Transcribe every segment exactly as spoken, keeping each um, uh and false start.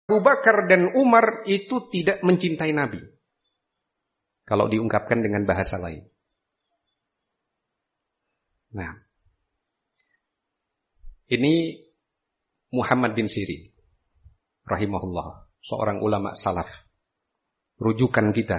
Abu Bakar dan Umar itu tidak mencintai Nabi. Kalau diungkapkan dengan bahasa lain. Nah, ini Muhammad bin Sirin, rahimahullah, seorang ulama salaf, rujukan kita.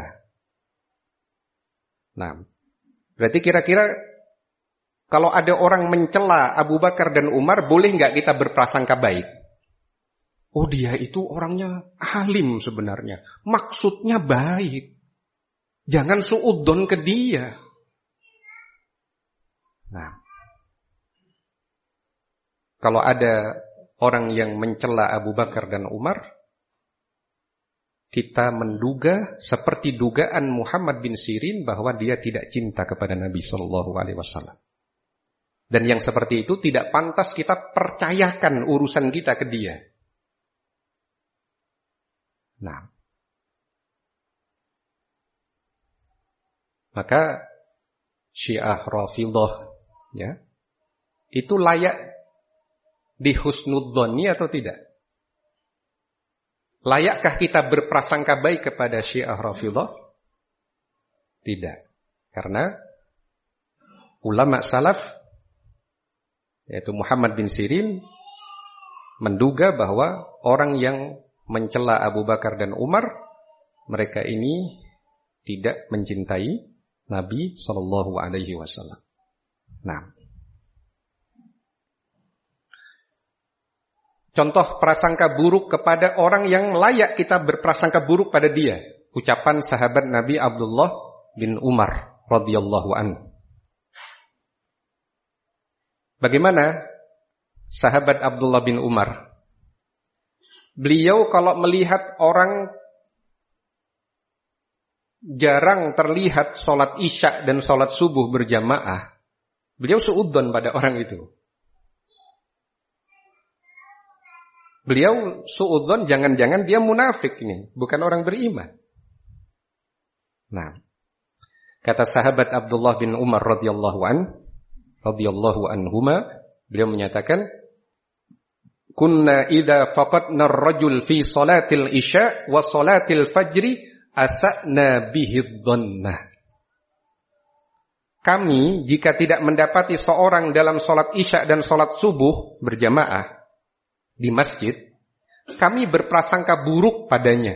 Nah, berarti kira-kira kalau ada orang mencela Abu Bakar dan Umar, boleh nggak kita berprasangka baik? Oh, dia itu orangnya alim sebenarnya, maksudnya baik. Jangan suudzon ke dia. Nah, kalau ada orang yang mencela Abu Bakar dan Umar, kita menduga seperti dugaan Muhammad bin Sirin bahwa dia tidak cinta kepada Nabi Shallallahu Alaihi Wasallam. Dan yang seperti itu tidak pantas kita percayakan urusan kita ke dia. Nah, maka Syiah Rafidhah, ya, itu layak dihusnudzoni atau tidak? Layakkah kita berprasangka baik kepada Syiah Rafidhah? Tidak. Karena ulama salaf, yaitu Muhammad bin Sirin, menduga bahwa orang yang mencela Abu Bakar dan Umar, mereka ini tidak mencintai Nabi Shallallahu Alaihi Wasallam. Nah, contoh prasangka buruk kepada orang yang layak kita berprasangka buruk pada dia, ucapan sahabat Nabi Abdullah bin Umar radhiyallahu anhu. Bagaimana sahabat Abdullah bin Umar? Beliau kalau melihat orang jarang terlihat sholat isya dan sholat subuh berjamaah, beliau suudzon pada orang itu. Beliau suudzon, jangan-jangan dia munafik ini, bukan orang beriman. Nah, kata sahabat Abdullah bin Umar radhiyallahu an, radhiyallahu anhuma, beliau menyatakan, kunna idza faqadna ar-rajul fi salatil isya wa salatil fajri asa'na bihi dhannah. Kami jika tidak mendapati seorang dalam salat isya dan salat subuh berjamaah di masjid, kami berprasangka buruk padanya.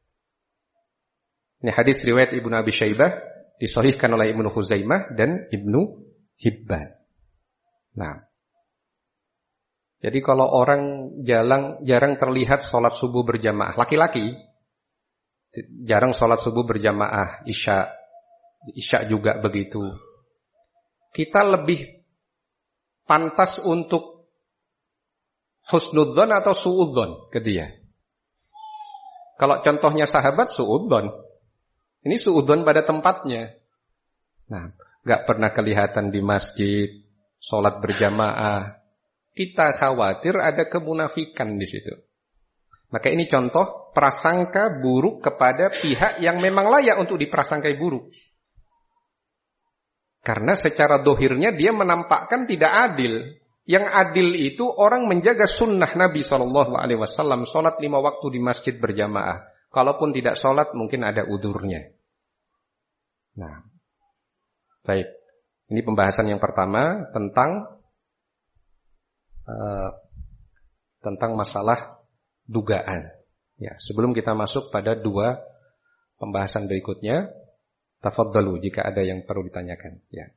Ini hadis riwayat Ibnu Abi Syaibah, disahihkan oleh Ibnu Khuzaimah dan Ibnu Hibban. Nah, jadi kalau orang jarang, jarang terlihat sholat subuh berjamaah, laki-laki jarang sholat subuh berjamaah, isya, isya juga begitu. Kita lebih pantas untuk husnudzon atau suudzon ke dia. Kalau contohnya sahabat, suudzon. Ini suudzon pada tempatnya. Nah, gak pernah kelihatan di masjid, sholat berjamaah. Kita khawatir ada kemunafikan di situ. Maka ini contoh prasangka buruk kepada pihak yang memang layak untuk diprasangkai buruk. Karena secara dohirnya dia menampakkan tidak adil. Yang adil itu orang menjaga sunnah Nabi shallallahu alaihi wasallam, sholat lima waktu di masjid berjamaah. Kalaupun tidak sholat mungkin ada udurnya. Nah, baik. Ini pembahasan yang pertama tentang Uh, tentang masalah dugaan. Ya, sebelum kita masuk pada dua pembahasan berikutnya, tafadhalu jika ada yang perlu ditanyakan. Ya.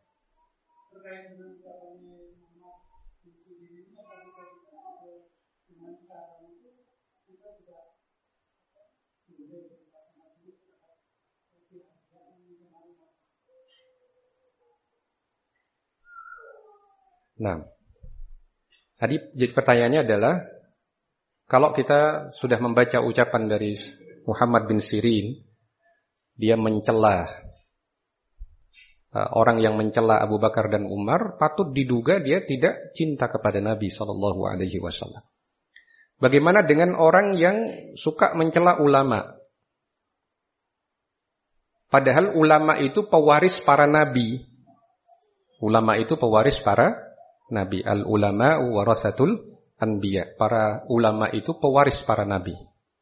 Nah, tadi pertanyaannya adalah, kalau kita sudah membaca ucapan dari Muhammad bin Sirin, dia mencela uh, orang yang mencela Abu Bakar dan Umar, patut diduga dia tidak cinta kepada Nabi Shallallahu Alaihi Wasallam. Bagaimana dengan orang yang suka mencela ulama? Padahal ulama itu pewaris para nabi. Ulama itu pewaris para Nabi. Al-ulama warathatul anbiya. Para ulama itu pewaris para nabi.